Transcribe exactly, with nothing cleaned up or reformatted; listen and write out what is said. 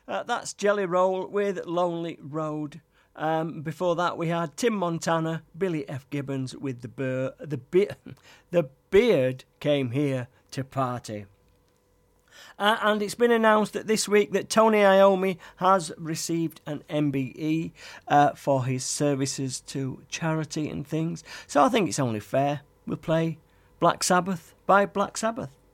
Uh, that's Jelly Roll with Lonely Road. Um, before that, we had Tim Montana, Billy F. Gibbons with the Bur- the Be- the Beard Came Here to Party. Uh, and it's been announced that this week that Tony Iommi has received an M B E uh, for his services to charity and things. So I think it's only fair we'll play Black Sabbath by Black Sabbath.